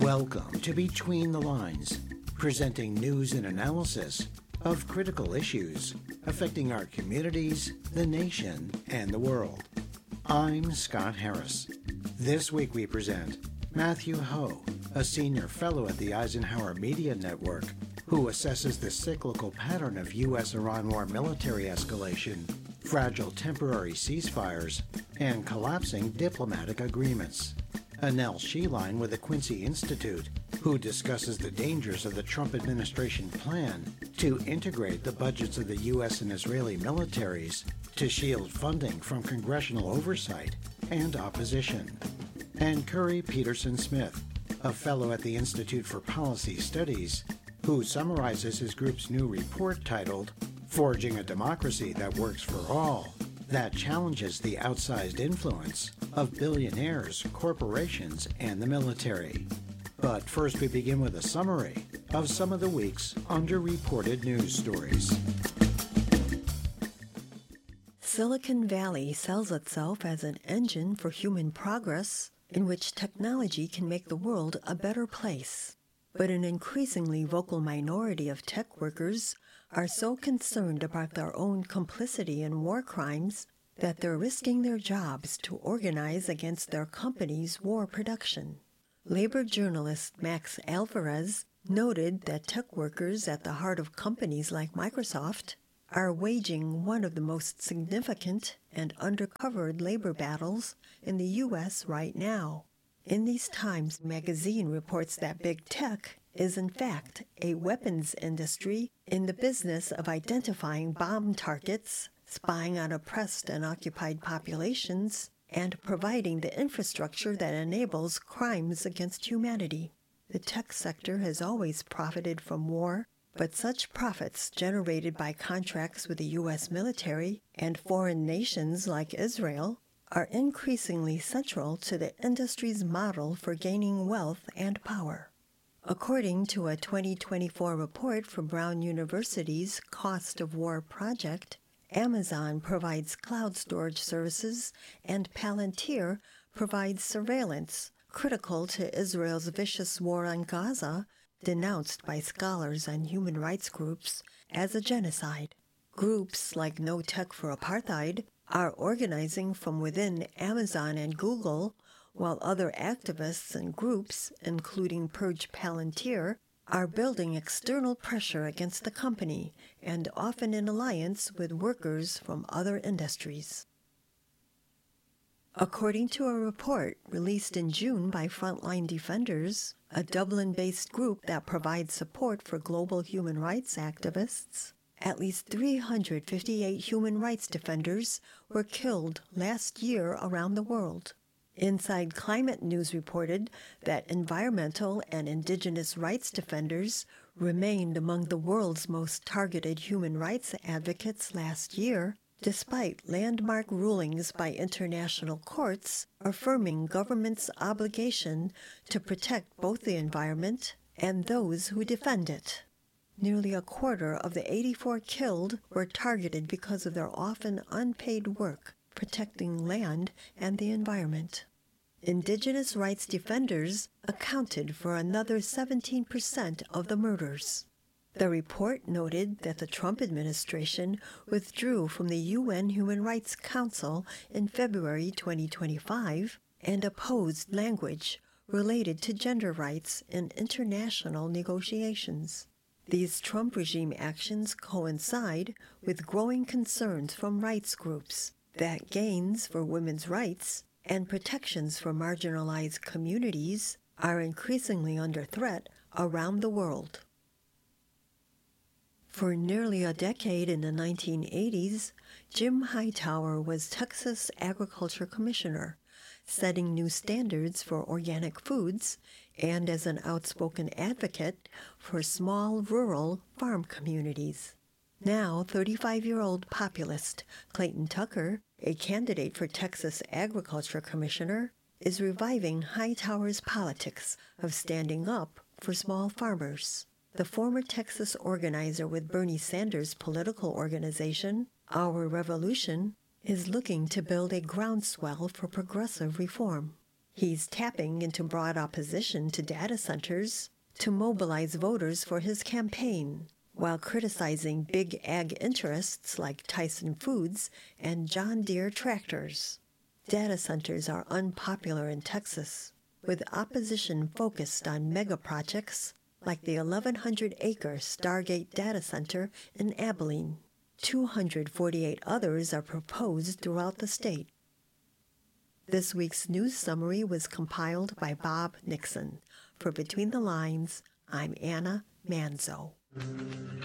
Welcome to Between the Lines, presenting news and analysis of critical issues affecting our communities, the nation, and the world. I'm Scott Harris. This week we present Matthew Ho, a senior fellow at the Eisenhower Media Network, who assesses the cyclical pattern of U.S.-Iran war military escalation, fragile temporary ceasefires, and collapsing diplomatic agreements. Anel Sheline with the Quincy Institute, who discusses the dangers of the Trump administration plan to integrate the budgets of the U.S. and Israeli militaries to shield funding from congressional oversight and opposition. And Curry Peterson Smith, a fellow at the Institute for Policy Studies, who summarizes his group's new report titled Forging a Democracy That Works for All, that challenges the outsized influence of billionaires, corporations, and the military. But first we begin with a summary of some of the week's underreported news stories. Silicon Valley sells itself as an engine for human progress in which technology can make the world a better place. But an increasingly vocal minority of tech workers are so concerned about their own complicity in war crimes that they're risking their jobs to organize against their company's war production. Labor journalist Max Alvarez noted that tech workers at the heart of companies like Microsoft are waging one of the most significant and undercovered labor battles in the U.S. right now. In these times, magazine reports that big tech is in fact a weapons industry in the business of identifying bomb targets, spying on oppressed and occupied populations, and providing the infrastructure that enables crimes against humanity. The tech sector has always profited from war, but such profits generated by contracts with the U.S. military and foreign nations like Israel are increasingly central to the industry's model for gaining wealth and power. According to a 2024 report from Brown University's Cost of War project, Amazon provides cloud storage services and Palantir provides surveillance critical to Israel's vicious war on Gaza, denounced by scholars and human rights groups as a genocide. Groups like No Tech for Apartheid are organizing from within Amazon and Google, while other activists and groups, including Purge Palantir, are building external pressure against the company and often in alliance with workers from other industries. According to a report released in June by Frontline Defenders, a Dublin-based group that provides support for global human rights activists, at least 358 human rights defenders were killed last year around the world. Inside Climate News reported that environmental and indigenous rights defenders remained among the world's most targeted human rights advocates last year, despite landmark rulings by international courts affirming governments' obligation to protect both the environment and those who defend it. Nearly a quarter of the 84 killed were targeted because of their often unpaid work protecting land and the environment. Indigenous rights defenders accounted for another 17% of the murders. The report noted that the Trump administration withdrew from the UN Human Rights Council in February 2025 and opposed language related to gender rights in international negotiations. These Trump regime actions coincide with growing concerns from rights groups that gains for women's rights and protections for marginalized communities are increasingly under threat around the world. For nearly a decade in the 1980s, Jim Hightower was Texas Agriculture Commissioner, setting new standards for organic foods and as an outspoken advocate for small rural farm communities. Now, 35-year-old populist Clayton Tucker, a candidate for Texas Agriculture Commissioner, is reviving Hightower's politics of standing up for small farmers. The former Texas organizer with Bernie Sanders' political organization, Our Revolution, is looking to build a groundswell for progressive reform. He's tapping into broad opposition to data centers to mobilize voters for his campaign, while criticizing big ag interests like Tyson Foods and John Deere tractors. Data centers are unpopular in Texas, with opposition focused on mega projects like the 1,100-acre Stargate data center in Abilene. 248 others are proposed throughout the state. This week's news summary was compiled by Bob Nixon. For Between the Lines, I'm Anna Manzo.